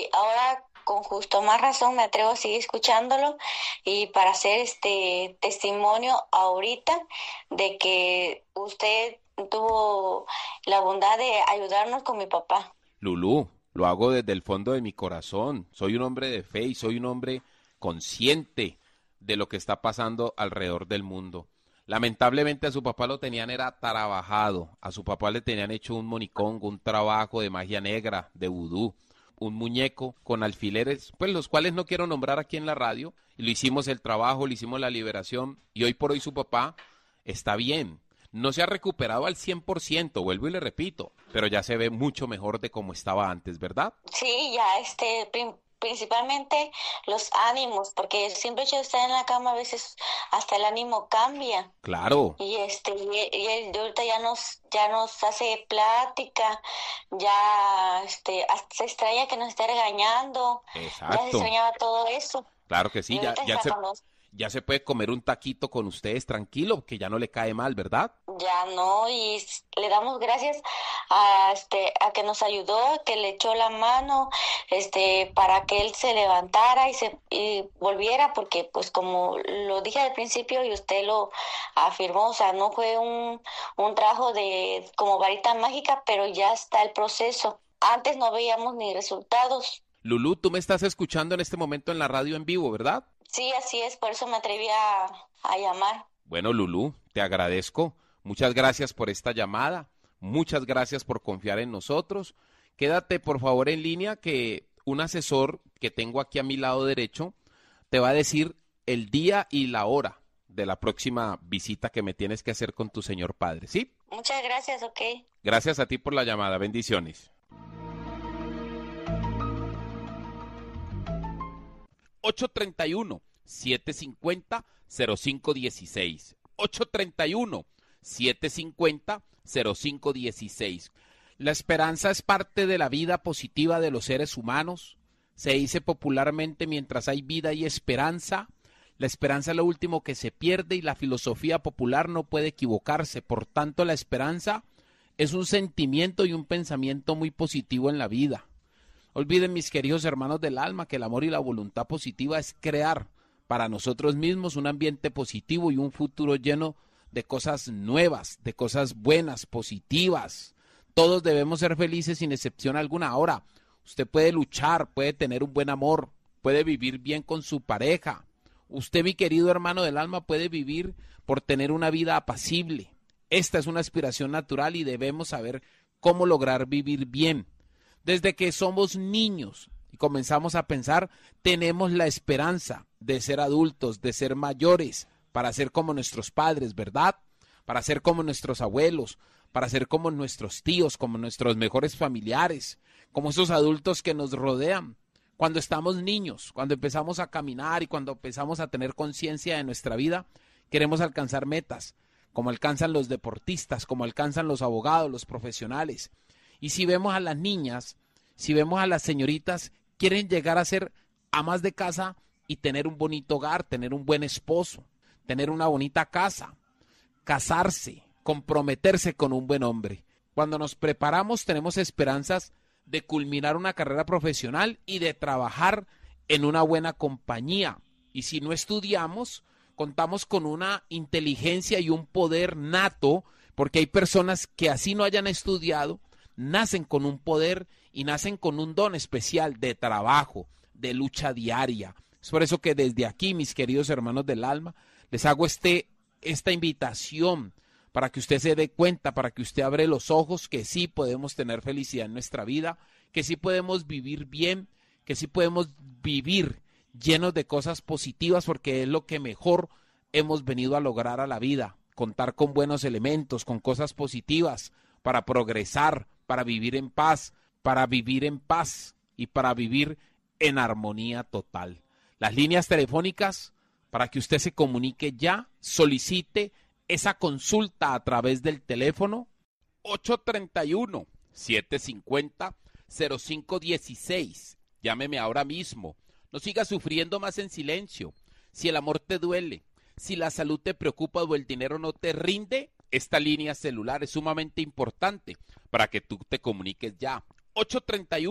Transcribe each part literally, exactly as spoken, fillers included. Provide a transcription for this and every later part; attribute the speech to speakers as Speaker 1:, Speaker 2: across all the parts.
Speaker 1: y ahora con justo más razón me atrevo a seguir escuchándolo y para hacer este testimonio ahorita de que usted tuvo la bondad de ayudarnos con mi papá.
Speaker 2: Lulú, lo hago desde el fondo de mi corazón. Soy un hombre de fe y soy un hombre consciente de lo que está pasando alrededor del mundo. Lamentablemente a su papá lo tenían era trabajado, a su papá le tenían hecho un monicongo, un trabajo de magia negra, de vudú, un muñeco con alfileres, pues los cuales no quiero nombrar aquí en la radio, y lo hicimos el trabajo, le hicimos la liberación, y hoy por hoy su papá está bien. No se ha recuperado al cien por ciento, vuelvo y le repito, pero ya se ve mucho mejor de como estaba antes, ¿verdad?
Speaker 1: Sí, ya este prin- principalmente los ánimos, porque el simple hecho de estar en la cama a veces hasta el ánimo cambia.
Speaker 2: Claro,
Speaker 1: Y este, y, y él de ahorita ya nos, ya nos hace plática, ya este, hasta se extraña que nos esté regañando, ya se
Speaker 2: exacto.
Speaker 1: extrañaba todo eso.
Speaker 2: Claro que
Speaker 1: Y
Speaker 2: sí, ya,
Speaker 1: ahorita
Speaker 2: ya
Speaker 1: está
Speaker 2: se,
Speaker 1: con los,
Speaker 2: ya se puede comer un taquito con ustedes tranquilo, que ya no le cae mal, ¿verdad?
Speaker 1: ya no, y s- le damos gracias a este, a que nos ayudó, que le echó la mano, este, para que él se levantara y se, y volviera, porque pues como lo dije al principio y usted lo afirmó, o sea, no fue un, un trabajo de, como varita mágica, pero ya está el proceso. Antes no veíamos ni resultados.
Speaker 2: Lulú, tú me estás escuchando en este momento en la radio en vivo, ¿verdad?
Speaker 1: Sí, así es, por eso me atreví a, a llamar.
Speaker 2: Bueno, Lulú, te agradezco. Muchas gracias por esta llamada. Muchas gracias por confiar en nosotros. Quédate, por favor, en línea que un asesor que tengo aquí a mi lado derecho te va a decir el día y la hora de la próxima visita que me tienes que hacer con tu señor padre, ¿sí?
Speaker 1: Muchas gracias, ok.
Speaker 2: Gracias a ti por la llamada. Bendiciones. ocho treinta y uno, setecientos cincuenta, cero cinco dieciséis. ocho treinta y uno, setecientos cincuenta, cero cinco dieciséis. La esperanza es parte de la vida positiva de los seres humanos. Se dice popularmente mientras hay vida y esperanza. La esperanza es lo último que se pierde y la filosofía popular no puede equivocarse. Por tanto, la esperanza es un sentimiento y un pensamiento muy positivo en la vida. Olviden, mis queridos hermanos del alma, que el amor y la voluntad positiva es crear para nosotros mismos un ambiente positivo y un futuro lleno de cosas nuevas, de cosas buenas, positivas. Todos debemos ser felices sin excepción alguna. Ahora, usted puede luchar, puede tener un buen amor, puede vivir bien con su pareja. Usted, mi querido hermano del alma, puede vivir por tener una vida apacible. Esta es una aspiración natural y debemos saber cómo lograr vivir bien. Desde que somos niños y comenzamos a pensar, tenemos la esperanza de ser adultos, de ser mayores, para ser como nuestros padres, ¿verdad? Para ser como nuestros abuelos, para ser como nuestros tíos, como nuestros mejores familiares, como esos adultos que nos rodean. Cuando estamos niños, cuando empezamos a caminar y cuando empezamos a tener conciencia de nuestra vida, queremos alcanzar metas, como alcanzan los deportistas, como alcanzan los abogados, los profesionales. Y si vemos a las niñas, si vemos a las señoritas, quieren llegar a ser amas de casa y tener un bonito hogar, tener un buen esposo, tener una bonita casa, casarse, comprometerse con un buen hombre. Cuando nos preparamos tenemos esperanzas de culminar una carrera profesional y de trabajar en una buena compañía. Y si no estudiamos, contamos con una inteligencia y un poder nato, porque hay personas que así no hayan estudiado, nacen con un poder y nacen con un don especial de trabajo, de lucha diaria. Es por eso que desde aquí, mis queridos hermanos del alma, les hago este, esta invitación para que usted se dé cuenta, para que usted abre los ojos, que sí podemos tener felicidad en nuestra vida, que sí podemos vivir bien, que sí podemos vivir llenos de cosas positivas, porque es lo que mejor hemos venido a lograr a la vida, contar con buenos elementos, con cosas positivas, para progresar, para vivir en paz, para vivir en paz y para vivir en armonía total. Las líneas telefónicas para que usted se comunique ya, solicite esa consulta a través del teléfono ocho treinta y uno, setecientos cincuenta, cero cinco dieciséis. Llámeme ahora mismo. No siga sufriendo más en silencio. Si el amor te duele, si la salud te preocupa o el dinero no te rinde, esta línea celular es sumamente importante para que tú te comuniques ya. ocho treinta y uno,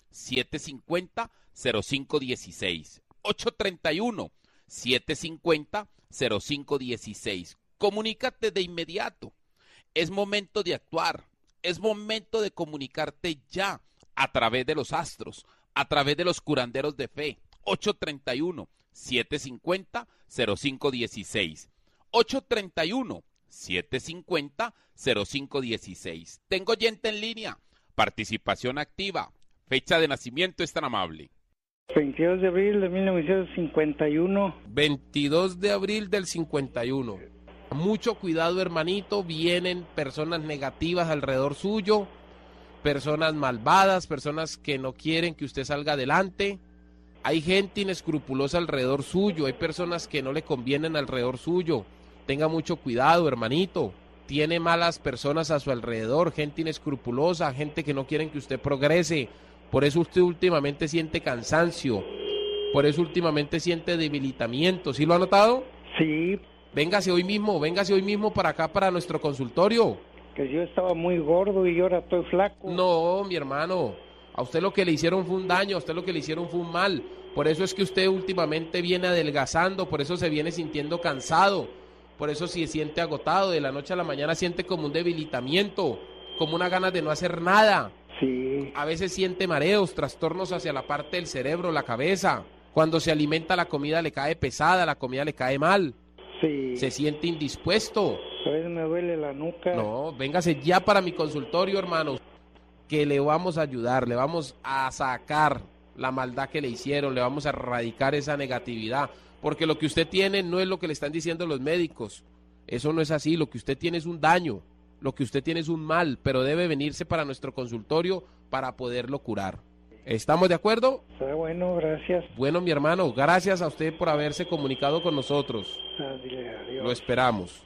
Speaker 2: siete cinco cero, cero cinco uno seis. ocho tres uno, siete cinco cero, cero cinco uno seis. Comunícate de inmediato. Es momento de actuar. Es momento de comunicarte ya a través de los astros, a través de los curanderos de fe. ocho tres uno, siete cinco cero, cero cinco uno seis. ocho tres uno, siete cinco cero, cero cinco uno seis. Tengo oyente en línea. Participación activa. Fecha de nacimiento es tan amable.
Speaker 3: veintidós de abril de mil novecientos cincuenta y uno.
Speaker 4: veintidós de abril del cincuenta y uno. Mucho cuidado, hermanito. Vienen personas negativas alrededor suyo, personas malvadas, personas que no quieren que usted salga adelante. Hay gente inescrupulosa alrededor suyo, hay personas que no le convienen alrededor suyo. Tenga mucho cuidado, hermanito. Tiene malas personas a su alrededor, gente inescrupulosa, gente que no quieren que usted progrese. Por eso usted últimamente siente cansancio, por eso últimamente siente debilitamiento. ¿Sí lo ha notado?
Speaker 3: Sí.
Speaker 4: Véngase hoy mismo, véngase hoy mismo para acá, para nuestro consultorio.
Speaker 3: Que yo estaba muy gordo y ahora estoy flaco.
Speaker 4: No, mi hermano, a usted lo que le hicieron fue un daño, a usted lo que le hicieron fue un mal. Por eso es que usted últimamente viene adelgazando, por eso se viene sintiendo cansado, por eso se siente agotado, de la noche a la mañana siente como un debilitamiento, como una ganas de no hacer nada.
Speaker 3: Sí.
Speaker 4: A veces siente mareos, trastornos hacia la parte del cerebro, la cabeza. Cuando se alimenta la comida le cae pesada, la comida le cae mal.
Speaker 3: Sí.
Speaker 4: Se siente indispuesto.
Speaker 3: A veces me duele la nuca.
Speaker 4: No, véngase ya para mi consultorio, hermano, que le vamos a ayudar, le vamos a sacar la maldad que le hicieron, le vamos a erradicar esa negatividad, porque lo que usted tiene no es lo que le están diciendo los médicos. Eso no es así, lo que usted tiene es un daño, lo que usted tiene es un mal, pero debe venirse para nuestro consultorio para poderlo curar. ¿Estamos de acuerdo?
Speaker 3: Está bueno, gracias.
Speaker 4: Bueno, mi hermano, gracias a usted por haberse comunicado con nosotros.
Speaker 3: Ah, dile adiós.
Speaker 4: Lo esperamos.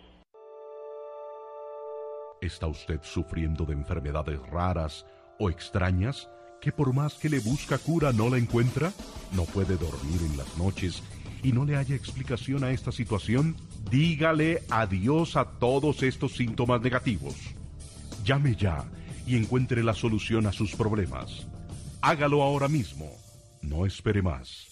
Speaker 5: ¿Está usted sufriendo de enfermedades raras o extrañas que por más que le busca cura no la encuentra? ¿No puede dormir en las noches y no le haya explicación a esta situación? Dígale adiós a todos estos síntomas negativos. Llame ya y encuentre la solución a sus problemas. Hágalo ahora mismo. No espere más.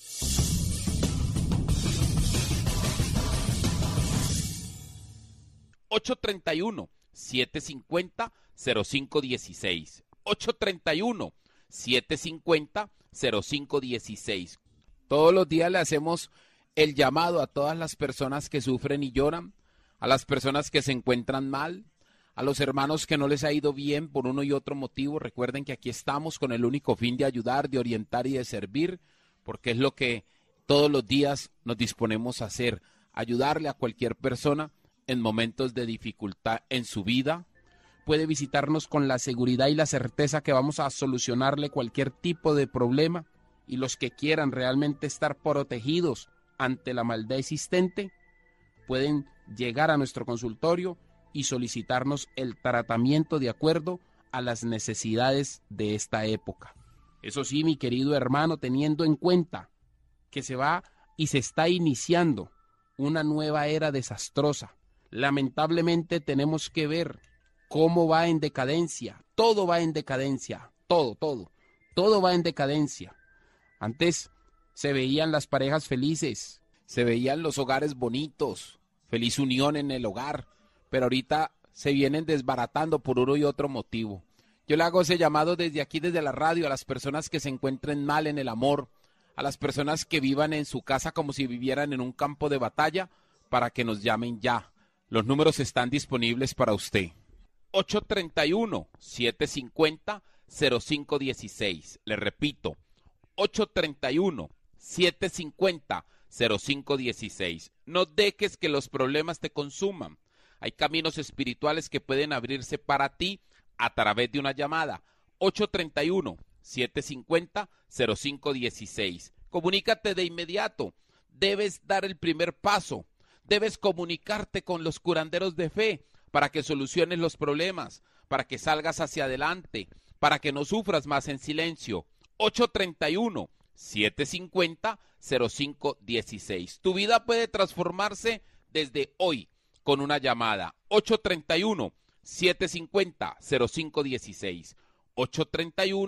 Speaker 2: ocho tres uno, siete cinco cero, cero cinco uno seis. ocho tres uno, siete cinco cero, cero cinco uno seis. Todos los días le hacemos el llamado a todas las personas que sufren y lloran, a las personas que se encuentran mal, a los hermanos que no les ha ido bien por uno y otro motivo. Recuerden que aquí estamos con el único fin de ayudar, de orientar y de servir, porque es lo que todos los días nos disponemos a hacer, ayudarle a cualquier persona en momentos de dificultad en su vida. Puede visitarnos con la seguridad y la certeza que vamos a solucionarle cualquier tipo de problema, y los que quieran realmente estar protegidos ante la maldad existente pueden llegar a nuestro consultorio y solicitarnos el tratamiento de acuerdo a las necesidades de esta época. Eso sí, mi querido hermano, teniendo en cuenta que se va y se está iniciando una nueva era desastrosa. Lamentablemente tenemos que ver cómo va en decadencia. Todo va en decadencia. Todo, todo. Todo va en decadencia. Antes se veían las parejas felices, se veían los hogares bonitos, feliz unión en el hogar, pero ahorita se vienen desbaratando por uno y otro motivo. Yo le hago ese llamado desde aquí, desde la radio, a las personas que se encuentren mal en el amor, a las personas que vivan en su casa como si vivieran en un campo de batalla, para que nos llamen ya. Los números están disponibles para usted. ocho tres uno, siete cinco cero, cero cinco uno seis. Le repito, ocho tres uno, siete cinco cero, cero cinco uno seis. No dejes que los problemas te consuman. Hay caminos espirituales que pueden abrirse para ti a través de una llamada. ocho tres uno, siete cinco cero, cero cinco uno seis. Comunícate de inmediato. Debes dar el primer paso. Debes comunicarte con los curanderos de fe para que soluciones los problemas, para que salgas hacia adelante, para que no sufras más en silencio. ocho tres uno, siete cinco cero, cero cinco uno seis. Tu vida puede transformarse desde hoy con una llamada. ocho tres uno, siete cinco cero, cero cinco uno seis. ocho tres uno,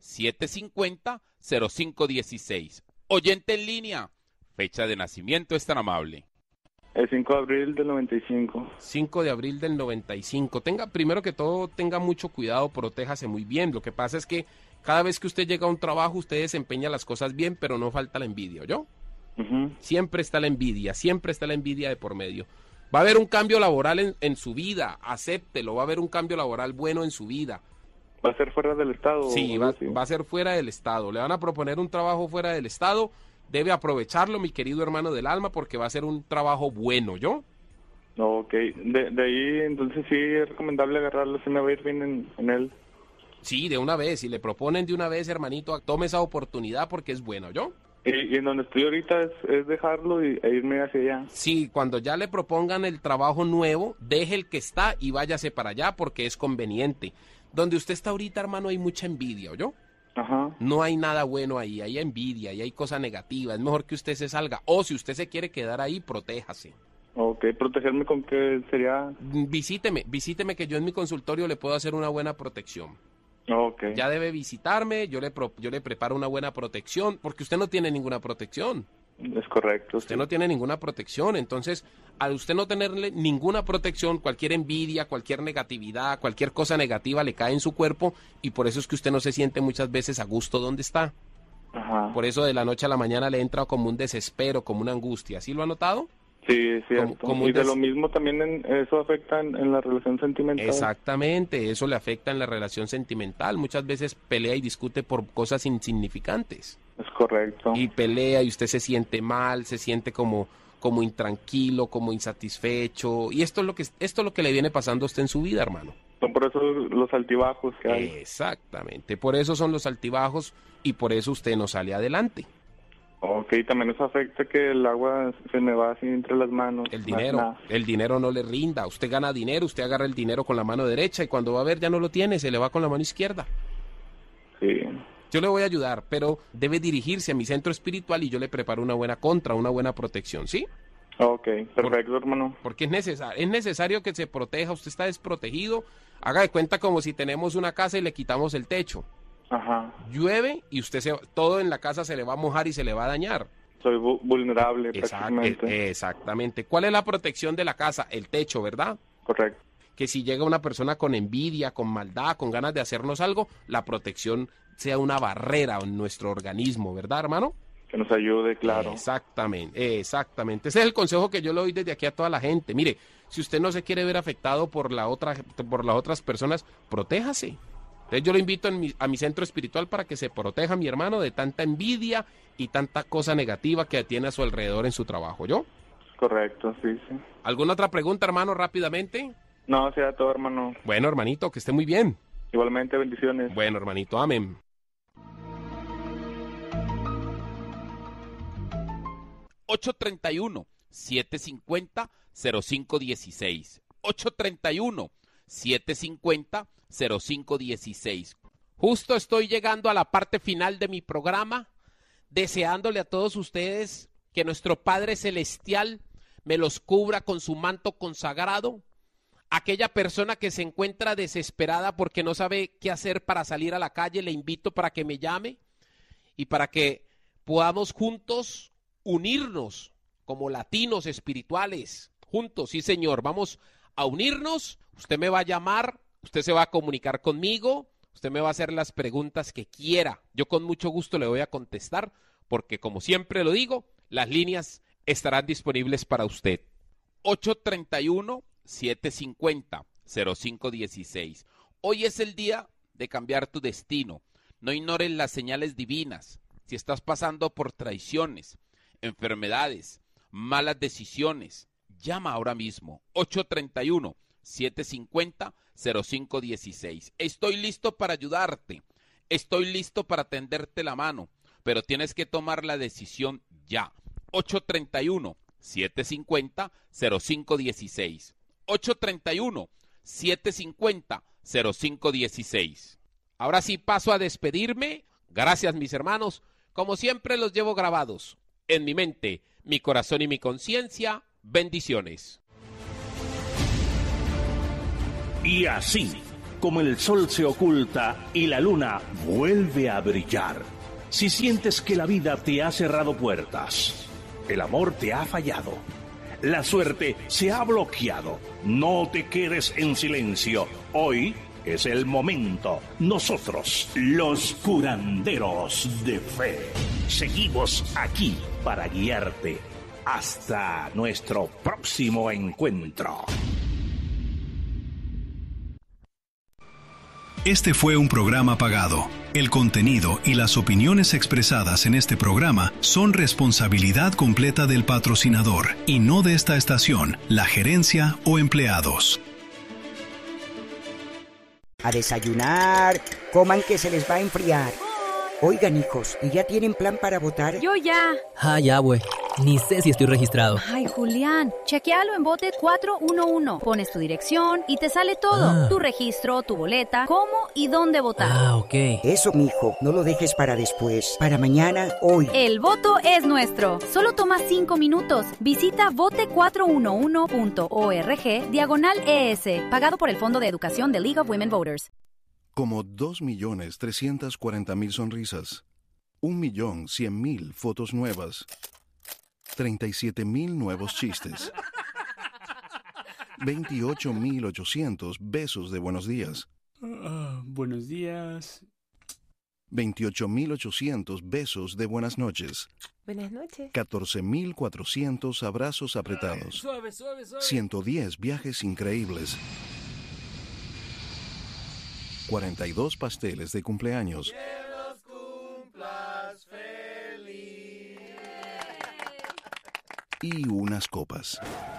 Speaker 2: siete cinco cero, cero cinco uno seis. Oyente en línea, fecha de nacimiento es tan amable.
Speaker 6: El cinco de abril del noventa y cinco.
Speaker 4: cinco de abril del noventa y cinco. Tenga, primero que todo, tenga mucho cuidado, protéjase muy bien. Lo que pasa es que cada vez que usted llega a un trabajo, usted desempeña las cosas bien, pero no falta la envidia, ¿oyó?
Speaker 6: Uh-huh.
Speaker 4: Siempre está la envidia, siempre está la envidia de por medio. Va a haber un cambio laboral en, en su vida, acéptelo, va a haber un cambio laboral bueno en su vida.
Speaker 6: ¿Va a ser fuera del estado?
Speaker 4: Sí, va, va a ser fuera del estado. Le van a proponer un trabajo fuera del estado. Debe aprovecharlo, mi querido hermano del alma, porque va a ser un trabajo bueno, ¿yo?
Speaker 6: Ok, de, de ahí entonces sí es recomendable agarrarlo, si me va a ir bien en, en él.
Speaker 4: Sí, de una vez, si le proponen de una vez, hermanito, tome esa oportunidad porque es bueno, ¿yo?
Speaker 6: Y, y en donde estoy ahorita es, es dejarlo y, e irme hacia allá.
Speaker 4: Sí, cuando ya le propongan el trabajo nuevo, deje el que está y váyase para allá porque es conveniente. Donde usted está ahorita, hermano, hay mucha envidia, ¿yo?
Speaker 6: Ajá.
Speaker 4: No hay nada bueno ahí, hay envidia y hay cosa negativa. Es mejor que usted se salga. O si usted se quiere quedar ahí, protéjase.
Speaker 6: Ok, protegerme con qué sería.
Speaker 4: Visíteme, visíteme que yo en mi consultorio le puedo hacer una buena protección.
Speaker 6: Ok.
Speaker 4: Ya debe visitarme, yo le, pro, yo le preparo una buena protección, porque usted no tiene ninguna protección.
Speaker 6: Es correcto.
Speaker 4: Usted
Speaker 6: sí.
Speaker 4: no tiene ninguna protección, entonces al usted no tenerle ninguna protección, cualquier envidia, cualquier negatividad, cualquier cosa negativa le cae en su cuerpo y por eso es que usted no se siente muchas veces a gusto donde está.
Speaker 6: Ajá.
Speaker 4: Por eso de la noche a la mañana le entra como un desespero, como una angustia. ¿Sí lo ha notado?
Speaker 6: Sí, es cierto.
Speaker 4: Como, como
Speaker 6: y de
Speaker 4: des...
Speaker 6: lo mismo también en, eso afecta en, en la relación sentimental.
Speaker 4: Exactamente, eso le afecta en la relación sentimental. Muchas veces pelea y discute por cosas insignificantes.
Speaker 6: Es correcto.
Speaker 4: Y pelea y usted se siente mal, se siente como, como intranquilo, como insatisfecho. Y esto es lo que esto es lo que le viene pasando a usted en su vida, hermano.
Speaker 6: Son por eso los altibajos que hay.
Speaker 4: Exactamente, por eso son los altibajos y por eso usted no sale adelante.
Speaker 6: Ok, también eso afecta que el agua se me va así entre las manos.
Speaker 4: El dinero,
Speaker 6: nada.
Speaker 4: el dinero no le rinda. Usted gana dinero, usted agarra el dinero con la mano derecha y cuando va a ver ya no lo tiene, se le va con la mano izquierda.
Speaker 6: Sí.
Speaker 4: Yo le voy a ayudar, pero debe dirigirse a mi centro espiritual y yo le preparo una buena contra, una buena protección, ¿sí?
Speaker 6: Ok, perfecto,
Speaker 4: Por,
Speaker 6: hermano.
Speaker 4: Porque es necesario, es necesario que se proteja, usted está desprotegido. Haga de cuenta como si tenemos una casa y le quitamos el techo.
Speaker 6: Ajá.
Speaker 4: Llueve y usted se, todo en la casa se le va a mojar y se le va a dañar.
Speaker 6: Soy vu- vulnerable
Speaker 4: Exact,
Speaker 6: prácticamente.
Speaker 4: exactamente. ¿Cuál es la protección de la casa? El techo, ¿verdad?
Speaker 6: Correcto.
Speaker 4: Que si llega una persona con envidia, con maldad, con ganas de hacernos algo, la protección sea una barrera en nuestro organismo, ¿verdad, hermano?
Speaker 6: Que nos ayude, claro.
Speaker 4: Exactamente, exactamente. Ese es el consejo que yo le doy desde aquí a toda la gente. Mire, si usted no se quiere ver afectado por la otra, por las otras personas, protéjase. Entonces yo lo invito en mi, a mi centro espiritual para que se proteja, mi hermano, de tanta envidia y tanta cosa negativa que tiene a su alrededor en su trabajo, ¿yo?
Speaker 6: Correcto, sí, sí.
Speaker 4: ¿Alguna otra pregunta, hermano, rápidamente?
Speaker 6: No, sea todo, hermano.
Speaker 4: Bueno, hermanito, que esté muy bien.
Speaker 6: Igualmente, bendiciones.
Speaker 4: Bueno, hermanito, amén.
Speaker 2: ocho treinta y uno, setecientos cincuenta, cero cinco dieciséis. ocho treinta y uno, setecientos cincuenta, cero cinco dieciséis. Justo estoy llegando a la parte final de mi programa, deseándole a todos ustedes que nuestro Padre Celestial me los cubra con su manto consagrado. Aquella persona que se encuentra desesperada porque no sabe qué hacer para salir a la calle, le invito para que me llame y para que podamos juntos unirnos como latinos espirituales. Juntos, sí señor, vamos a unirnos. Usted me va a llamar, usted se va a comunicar conmigo, usted me va a hacer las preguntas que quiera. Yo con mucho gusto le voy a contestar porque, como siempre lo digo, las líneas estarán disponibles para usted. ocho treinta y uno, setecientos cincuenta, cero cinco dieciséis. Hoy es el día de cambiar tu destino. No ignores las señales divinas. Si estás pasando por traiciones, enfermedades, malas decisiones, llama ahora mismo. ocho treinta y uno, setecientos cincuenta, cero cinco dieciséis. Estoy listo para ayudarte. Estoy listo para tenderte la mano. Pero tienes que tomar la decisión ya. ocho treinta y uno, setecientos cincuenta, cero cinco dieciséis. ocho treinta y uno, setecientos cincuenta, cero cinco dieciséis. Ahora sí paso a despedirme. Gracias, mis hermanos. Como siempre los llevo grabados en mi mente, mi corazón y mi conciencia. Bendiciones.
Speaker 7: Y así como el sol se oculta y la luna vuelve a brillar. Si sientes que la vida te ha cerrado puertas, el amor te ha fallado, la suerte se ha bloqueado, no te quedes en silencio. Hoy es el momento. Nosotros, los curanderos de fe, seguimos aquí para guiarte hasta nuestro próximo encuentro.
Speaker 8: Este fue un programa pagado. El contenido y las opiniones expresadas en este programa son responsabilidad completa del patrocinador y no de esta estación, la gerencia o empleados.
Speaker 9: A desayunar, coman que se les va a enfriar. Oigan, hijos, ¿y ya tienen plan para votar?
Speaker 10: Yo ya.
Speaker 11: Ah, ya, güey. Ni sé si estoy registrado.
Speaker 10: Ay, Julián, chequealo en Vote cuatro uno uno. Pones tu dirección y te sale todo. Ah. Tu registro, tu boleta, cómo y dónde votar.
Speaker 11: Ah, ok.
Speaker 9: Eso, mijo, no lo dejes para después. Para mañana, hoy.
Speaker 10: El voto es nuestro. Solo toma cinco minutos. Visita vote cuatro uno uno punto org diagonal E S. Pagado por el Fondo de Educación de League of Women Voters.
Speaker 5: Como dos millones trescientas cuarenta mil sonrisas, un millón cien mil fotos nuevas, treinta y siete mil nuevos chistes, veintiocho mil ochocientos besos de buenos días.
Speaker 12: Uh, buenos días.
Speaker 5: veintiocho mil ochocientos besos de buenas noches.
Speaker 13: Buenas noches.
Speaker 5: catorce mil cuatrocientos abrazos apretados.
Speaker 13: Suave, suave, suave.
Speaker 5: ciento diez viajes increíbles. cuarenta y dos pasteles de cumpleaños.
Speaker 14: Que los cumplas feliz.
Speaker 5: Y unas copas.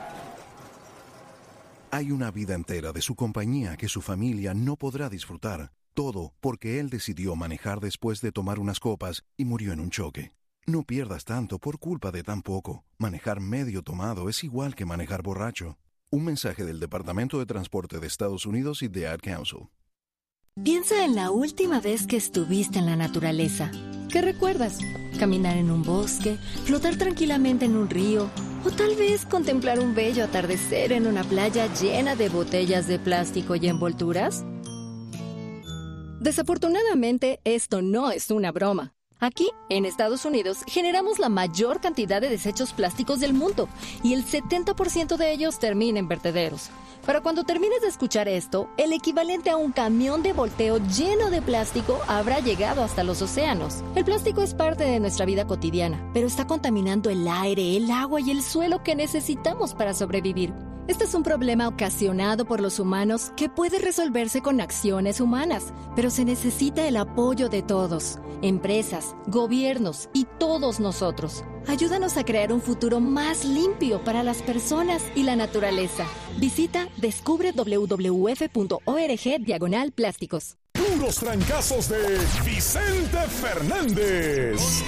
Speaker 5: Hay una vida entera de su compañía que su familia no podrá disfrutar. Todo porque él decidió manejar después de tomar unas copas y murió en un choque. No pierdas tanto por culpa de tan poco. Manejar medio tomado es igual que manejar borracho. Un mensaje del Departamento de Transporte de Estados Unidos y de Ad Council.
Speaker 15: Piensa en la última vez que estuviste en la naturaleza. ¿Qué recuerdas? ¿Caminar en un bosque? ¿Flotar tranquilamente en un río? ¿O tal vez contemplar un bello atardecer en una playa llena de botellas de plástico y envolturas? Desafortunadamente, esto no es una broma. Aquí, en Estados Unidos, generamos la mayor cantidad de desechos plásticos del mundo y el setenta por ciento de ellos termina en vertederos. Para cuando termines de escuchar esto, el equivalente a un camión de volteo lleno de plástico habrá llegado hasta los océanos. El plástico es parte de nuestra vida cotidiana, pero está contaminando el aire, el agua y el suelo que necesitamos para sobrevivir. Este es un problema ocasionado por los humanos que puede resolverse con acciones humanas, pero se necesita el apoyo de todos, empresas, gobiernos y todos nosotros. Ayúdanos a crear un futuro más limpio para las personas y la naturaleza. Visita descubre w w f punto org diagonal plásticos.
Speaker 16: Puros trancazos de Vicente Fernández.